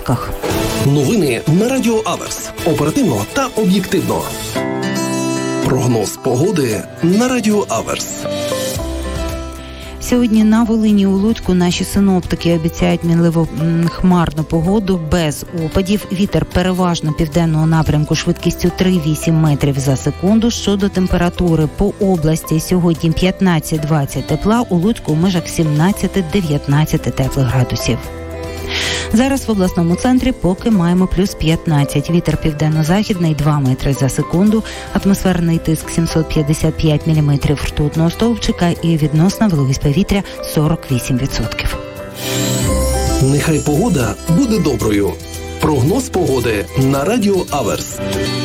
випусках. Новини на Радіо Аверс. Оперативно та об'єктивно. Прогноз погоди на Радіо Аверс. Сьогодні на Волині у Луцьку наші синоптики обіцяють мінливо хмарну погоду без опадів. Вітер переважно південного напрямку швидкістю 3,8 метрів за секунду. Щодо температури по області сьогодні 15-20 тепла, у Луцьку в межах 17-19 теплих градусів. Зараз в обласному центрі поки маємо плюс 15. Вітер південно-західний 2 метри за секунду. Атмосферний тиск 755 міліметрів ртутного стовпчика і відносна вологість повітря 48%. Нехай погода буде доброю. Прогноз погоди на Радіо Аверс.